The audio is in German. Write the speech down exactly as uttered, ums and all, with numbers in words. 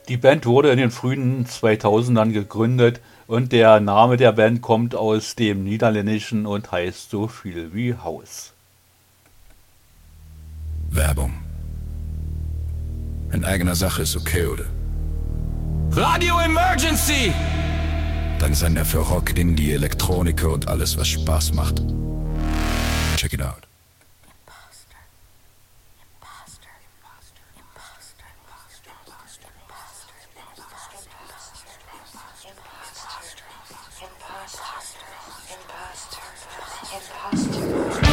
Die Band wurde in den frühen zweitausendern gegründet und der Name der Band kommt aus dem Niederländischen und heißt so viel wie Haus. Werbung. In eigener Sache ist okay, oder? Radio Emergency! Dein Sender für Rock, Indie, Elektronik und alles, was Spaß macht. Check it out. Imposter, imposter, imposter, imposter.